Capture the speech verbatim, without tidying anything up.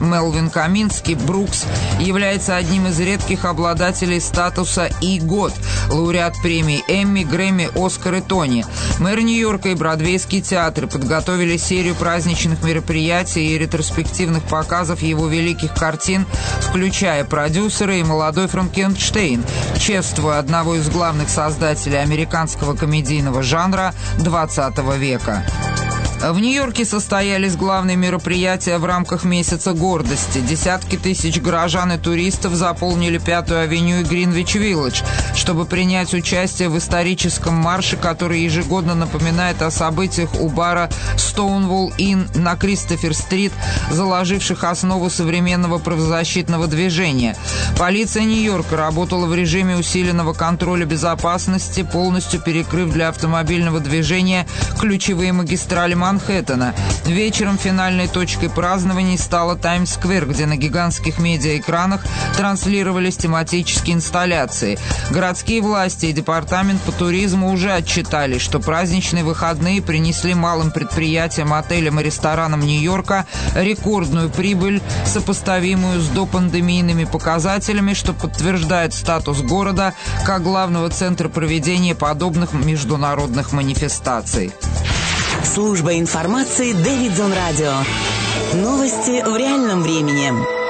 Мелвин Камински Брукс является одним из редких обладателей статуса «И-год», лауреат премий Эмми, Грэмми, Оскар и Тони. Мэр Нью-Йорка и бродвейские театры подготовили серию праздничных мероприятий и ретроспективных показов его великих картин, включая «Продюсера» и «Молодой Франкенштейн», чествуя одного из главных создателей американского комедийного жанра двадцатого века. В Нью-Йорке состоялись главные мероприятия в рамках Месяца гордости. Десятки тысяч горожан и туристов заполнили Пятую авеню и Гринвич-Виллидж, чтобы принять участие в историческом марше, который ежегодно напоминает о событиях у бара Stonewall Inn на Кристофер-стрит, заложивших основу современного правозащитного движения. Полиция Нью-Йорка работала в режиме усиленного контроля безопасности, полностью перекрыв для автомобильного движения ключевые магистрали Манхэттена. Манхэттена. Вечером финальной точкой празднований стала Таймс-сквер, где на гигантских медиаэкранах транслировались тематические инсталляции. Городские власти и департамент по туризму уже отчитались, что праздничные выходные принесли малым предприятиям, отелям и ресторанам Нью-Йорка рекордную прибыль, сопоставимую с допандемийными показателями, что подтверждает статус города как главного центра проведения подобных международных манифестаций. Служба информации Дэвидсон Радио. Новости в реальном времени.